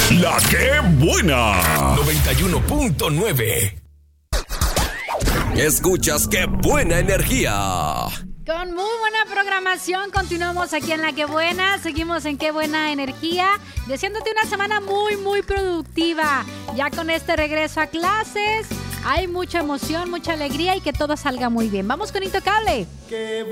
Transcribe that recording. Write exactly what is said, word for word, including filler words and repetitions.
La que buena. noventa y uno punto nueve. Escuchas Qué Buena Energía. Con muy buena programación, continuamos aquí en La Que Buena, seguimos en Qué Buena Energía, deseándote una semana muy, muy productiva. Ya con este regreso a clases, hay mucha emoción, mucha alegría y que todo salga muy bien. Vamos con Intocable.